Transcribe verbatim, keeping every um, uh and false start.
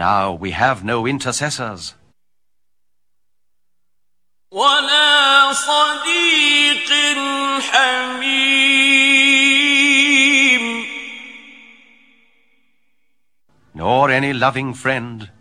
Now we have no intercessors. ولا صديق حميم. Nor any loving friend.